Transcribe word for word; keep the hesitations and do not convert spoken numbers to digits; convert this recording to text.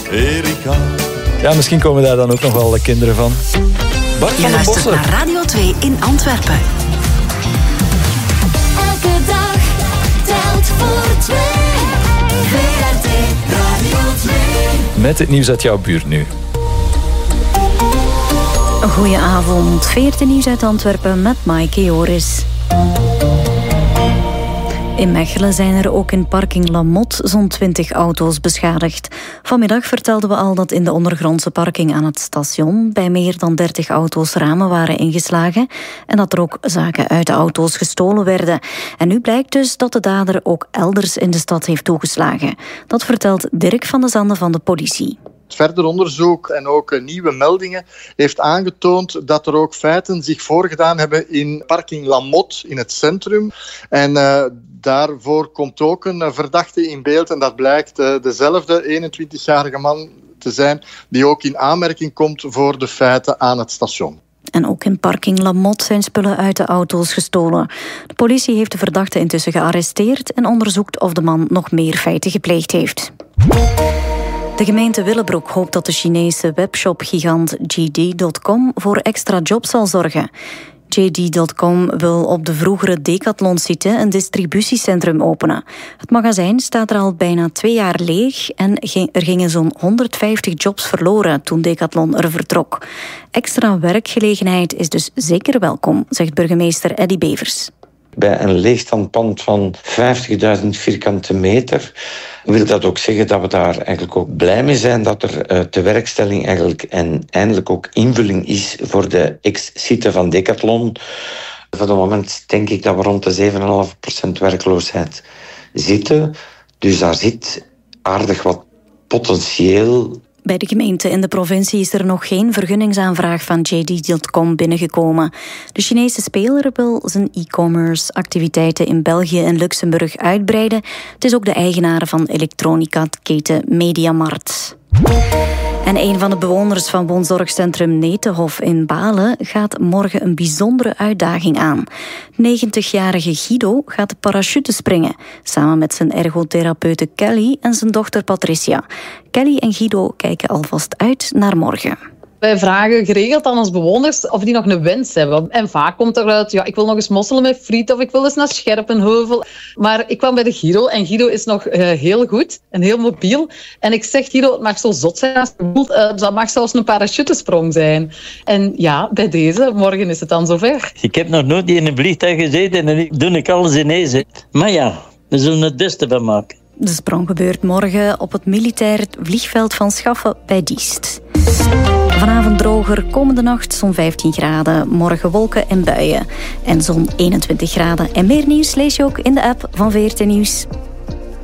Erika. Ja, misschien komen daar dan ook nog wel de kinderen van. Bart Je van den luistert Bossen. naar Radio twee in Antwerpen. Elke dag telt voor twee. V R T Radio twee. Met het nieuws uit jouw buurt nu. Goedenavond, veertien nieuws uit Antwerpen met Maaike Joris. In Mechelen zijn er ook in parking Lamotte zo'n twintig auto's beschadigd. Vanmiddag vertelden we al dat in de ondergrondse parking aan het station bij meer dan dertig auto's ramen waren ingeslagen en dat er ook zaken uit de auto's gestolen werden. En nu blijkt dus dat de dader ook elders in de stad heeft toegeslagen. Dat vertelt Dirk van de Zande van de politie. Verder onderzoek en ook uh, nieuwe meldingen heeft aangetoond dat er ook feiten zich voorgedaan hebben in parking Lamotte in het centrum. En uh, daarvoor komt ook een uh, verdachte in beeld en dat blijkt uh, dezelfde eenentwintigjarige man te zijn die ook in aanmerking komt voor de feiten aan het station. En ook in parking Lamotte zijn spullen uit de auto's gestolen. De politie heeft de verdachte intussen gearresteerd en onderzoekt of de man nog meer feiten gepleegd heeft. De gemeente Willebroek hoopt dat de Chinese webshop-gigant J D punt com voor extra jobs zal zorgen. J D punt com wil op de vroegere Decathlon-site een distributiecentrum openen. Het magazijn staat er al bijna twee jaar leeg en er gingen zo'n honderdvijftig jobs verloren toen Decathlon er vertrok. Extra werkgelegenheid is dus zeker welkom, zegt burgemeester Eddy Bevers. Bij een leegstaand pand van vijftigduizend vierkante meter wil dat ook zeggen dat we daar eigenlijk ook blij mee zijn dat er uh, tewerkstelling eigenlijk en eindelijk ook invulling is voor de ex-site van Decathlon. Voor het moment denk ik dat we rond de zeven komma vijf procent werkloosheid zitten. Dus daar zit aardig wat potentieel. Bij de gemeente en de provincie is er nog geen vergunningsaanvraag van J D punt com binnengekomen. De Chinese speler wil zijn e-commerce activiteiten in België en Luxemburg uitbreiden. Het is ook de eigenaar van elektronica-keten Mediamarkt. En een van de bewoners van woonzorgcentrum Netenhof in Balen gaat morgen een bijzondere uitdaging aan. negentigjarige Guido gaat parachute springen, samen met zijn ergotherapeute Kelly en zijn dochter Patricia. Kelly en Guido kijken alvast uit naar morgen. Wij vragen geregeld aan onze bewoners of die nog een wens hebben. En vaak komt eruit, ja, ik wil nog eens mosselen met friet of ik wil eens naar Scherpenheuvel. Maar ik kwam bij de Guido en Guido is nog uh, heel goed en heel mobiel. En ik zeg, Guido, het mag zo zot zijn als je wilt. Uh, dat mag zelfs een parachutesprong zijn. En ja, bij deze, morgen is het dan zover. Ik heb nog nooit in een vliegtuig gezeten en ik doe ik alles ineens. Maar ja, we zullen het beste van maken. De sprong gebeurt morgen op het militair vliegveld van Schaffen bij Diest. Vanavond droger, komende nacht zo'n vijftien graden. Morgen wolken en buien. En zo'n eenentwintig graden. En meer nieuws lees je ook in de app van V R T Nieuws.